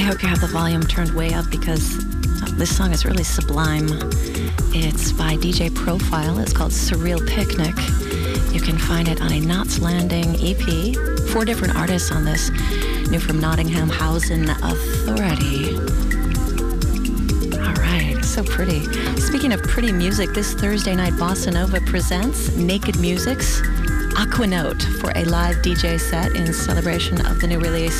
hope you have the volume turned way up because this song is really sublime. It's by DJ Profile. It's called Surreal Picnic. You can find it on a Knots Landing EP. 4 different artists on this. New from Nottingham, Housing Authority. All right, so pretty. Speaking of pretty music, this Thursday night Bossa Nova presents Naked Music's Aquanote for a live DJ set in celebration of the new release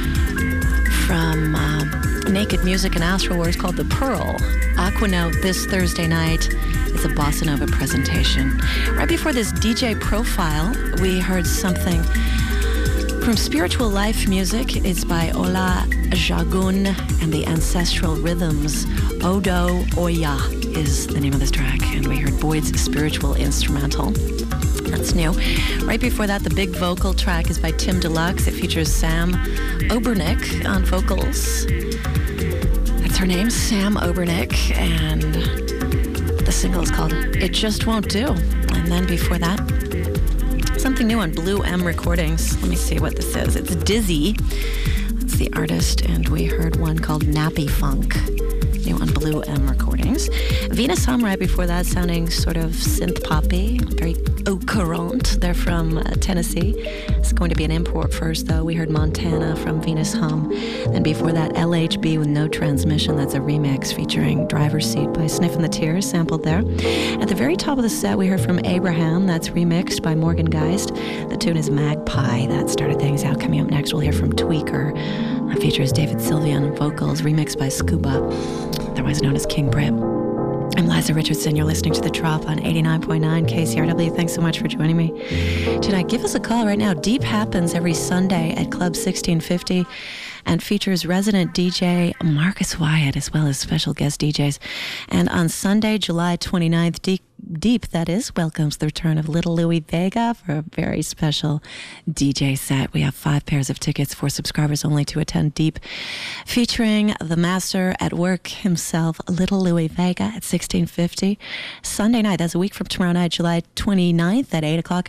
from Naked Music and Astral Works called The Pearl. Aquanote this Thursday night. It's a Bossa Nova presentation. Right before this DJ Profile, we heard something from Spiritual Life Music. It's by Ola Jagun and the Ancestral Rhythms. Odo Oya is the name of this track, and we heard Boyd's Spiritual Instrumental. That's new. Right before that, the big vocal track is by Tim Deluxe. It features Sam Obernick on vocals. That's her name, Sam Obernick, and the single is called It Just Won't Do. And then before that, something new on Blue M Recordings. Let me see what this is. It's Dizzy. That's the artist, and we heard one called Nappy Funk. New on Blue M Recordings. Venus Hum right before that, sounding sort of synth poppy, very au courant. They're from Tennessee. It's going to be an import first, though. We heard Montana from Venus Hum. And before that, LHB with No Transmission. That's a remix featuring Driver's Seat by Sniffin' the Tears, sampled there. At the very top of the set, we heard from Abraham. That's remixed by Morgan Geist. The tune is Magpie. That started things out. Coming up next, we'll hear from Tweaker. That features David Sylvian on vocals, remixed by Scuba, otherwise known as King Brit. I'm Liza Richardson. You're listening to The Drop on 89.9 KCRW. Thanks so much for joining me tonight. Give us a call right now. Deep happens every Sunday at Club 1650 and features resident DJ Marcus Wyatt as well as special guest DJs. And on Sunday, July 29th, Deep, that is, welcomes the return of Little Louie Vega for a very special DJ set. We have 5 pairs of tickets for subscribers only to attend Deep, featuring the master at work himself, Little Louie Vega at 1650. Sunday night, that's a week from tomorrow night, July 29th at 8 o'clock.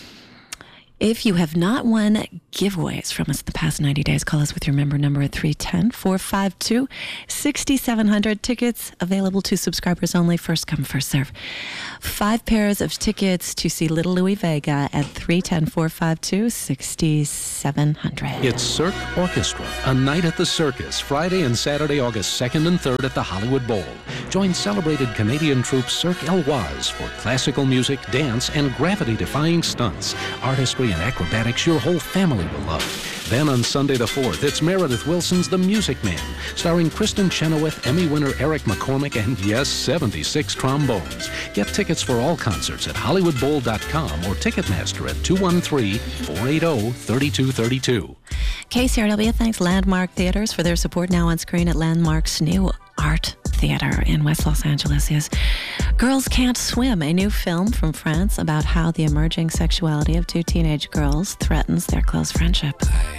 If you have not won giveaways from us the past 90 days, call us with your member number at 310-452-6700. Tickets available to subscribers only. First come, first serve. 5 pairs of tickets to see Little Louie Vega at 310-452-6700. It's Cirque Orchestra, a night at the circus, Friday and Saturday, August 2nd and 3rd at the Hollywood Bowl. Join celebrated Canadian troupe Cirque Eloise for classical music, dance, and gravity-defying stunts. Artistry and acrobatics your whole family will love. Then on Sunday the 4th, it's Meredith Wilson's The Music Man, starring Kristen Chenoweth, Emmy winner Eric McCormick, and yes, 76 trombones. Get tickets for all concerts at HollywoodBowl.com or Ticketmaster at 213-480-3232. KCRW thanks Landmark Theaters for their support. Now on screen at Landmark's new art theater in West Los Angeles is Girls Can't Swim, a new film from France about how the emerging sexuality of 2 teenage girls threatens their close friendship.